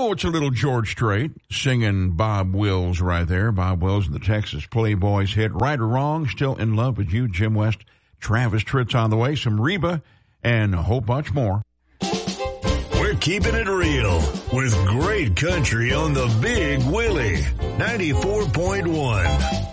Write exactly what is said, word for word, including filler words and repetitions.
Oh, it's a little George Strait singing Bob Wills right there. Bob Wills and the Texas Playboys hit Right or Wrong, Still in Love with You. Jim West, Travis Tritt's on the way, some Reba, and a whole bunch more. We're keeping it real with great country on the Big Willie ninety-four point one.